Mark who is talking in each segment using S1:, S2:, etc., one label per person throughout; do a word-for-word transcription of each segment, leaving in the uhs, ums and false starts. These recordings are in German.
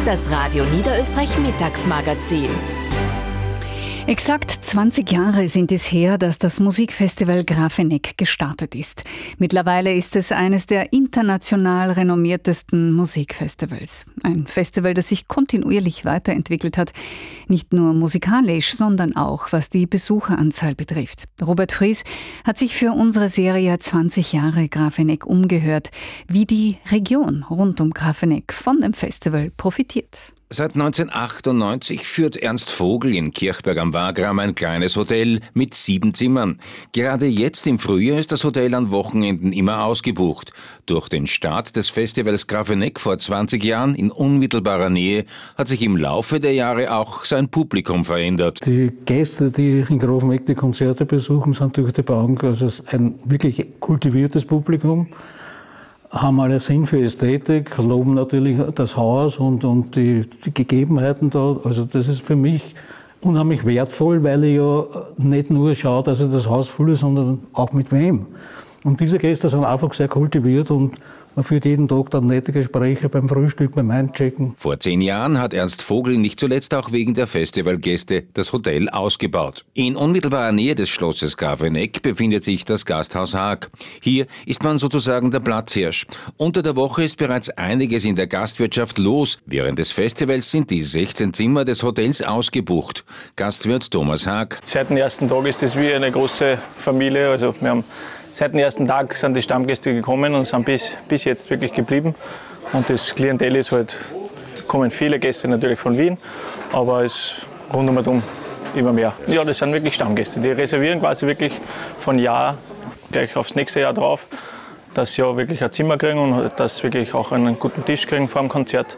S1: das Radio Niederösterreich Mittagsmagazin.
S2: Exakt zwanzig Jahre sind es her, dass das Musikfestival Grafeneck gestartet ist. Mittlerweile ist es eines der international renommiertesten Musikfestivals. Ein Festival, das sich kontinuierlich weiterentwickelt hat. Nicht nur musikalisch, sondern auch was die Besucheranzahl betrifft. Robert Fries hat sich für unsere Serie zwanzig Jahre Grafeneck umgehört, wie die Region rund um Grafeneck von dem Festival profitiert.
S3: Seit neunzehnhundertachtundneunzig führt Ernst Vogel in Kirchberg am Wagram ein kleines Hotel mit sieben Zimmern. Gerade jetzt im Frühjahr ist das Hotel an Wochenenden immer ausgebucht. Durch den Start des Festivals Grafeneck vor zwanzig Jahren in unmittelbarer Nähe hat sich im Laufe der Jahre auch sein Publikum verändert.
S4: Die Gäste, die in Grafeneck die Konzerte besuchen, sind durch die Bank also ein wirklich kultiviertes Publikum. Haben alle Sinn für Ästhetik, loben natürlich das Haus und, und die, die Gegebenheiten da. Also das ist für mich unheimlich wertvoll, weil ich ja nicht nur schaue, dass das Haus voll ist, sondern auch mit wem. Und diese Gäste sind einfach sehr kultiviert und man führt jeden Tag dann nette Gespräche beim Frühstück, beim Einchecken.
S3: Vor zehn Jahren hat Ernst Vogel nicht zuletzt auch wegen der Festivalgäste das Hotel ausgebaut. In unmittelbarer Nähe des Schlosses Grafeneck befindet sich das Gasthaus Haag. Hier ist man sozusagen der Platzhirsch. Unter der Woche ist bereits einiges in der Gastwirtschaft los. Während des Festivals sind die sechzehn Zimmer des Hotels ausgebucht. Gastwirt Thomas Haag.
S5: Seit dem ersten Tag ist es wie eine große Familie. Also wir haben Seit dem ersten Tag sind die Stammgäste gekommen und sind bis, bis jetzt wirklich geblieben. Und das Klientel ist halt, kommen viele Gäste natürlich von Wien, aber es rundum immer mehr. Ja, das sind wirklich Stammgäste. Die reservieren quasi wirklich von Jahr gleich aufs nächste Jahr drauf, dass sie ja wirklich ein Zimmer kriegen und dass sie wirklich auch einen guten Tisch kriegen vor dem Konzert.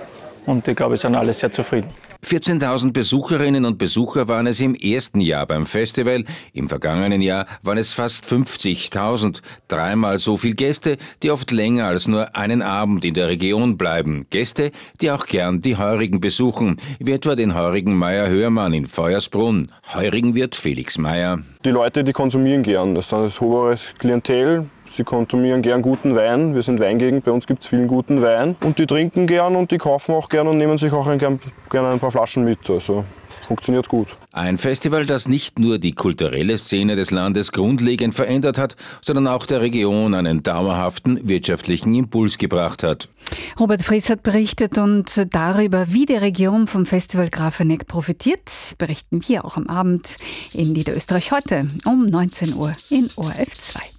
S5: Und ich glaube, es sind alle sehr zufrieden.
S3: vierzehntausend Besucherinnen und Besucher waren es im ersten Jahr beim Festival. Im vergangenen Jahr waren es fast fünfzigtausend. Dreimal so viel Gäste, die oft länger als nur einen Abend in der Region bleiben. Gäste, die auch gern die Heurigen besuchen, wie etwa den Heurigen Meier-Hörmann in Feuersbrunn. Heurigenwirt Felix Meier.
S6: Die Leute, die konsumieren gern. Das ist ein oberes Klientel. Sie konsumieren gern guten Wein. Wir sind Weingegend, bei uns gibt es vielen guten Wein. Und die trinken gern und die kaufen auch gern und nehmen sich auch ein, gern, gern ein paar Flaschen mit. Also funktioniert gut.
S3: Ein Festival, das nicht nur die kulturelle Szene des Landes grundlegend verändert hat, sondern auch der Region einen dauerhaften wirtschaftlichen Impuls gebracht hat.
S2: Robert Fries hat berichtet und darüber, wie die Region vom Festival Grafeneck profitiert, berichten wir auch am Abend in Niederösterreich heute um neunzehn Uhr in O R F zwei.